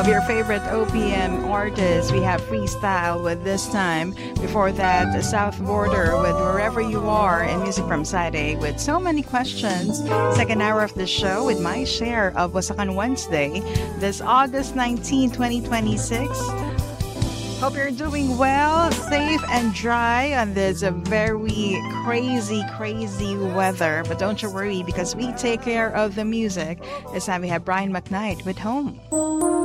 of your favorite OPM artists. We have Freestyle with This Time. Before that, the South Border with Wherever You Are, and music from Side A with So Many Questions. Second hour of the show with my share of Wasakan Wednesday, this August 19, 2026. Hope you're doing well, safe and dry on this very crazy weather. But don't you worry, because we take care of the music. This time we have Brian McKnight with Home.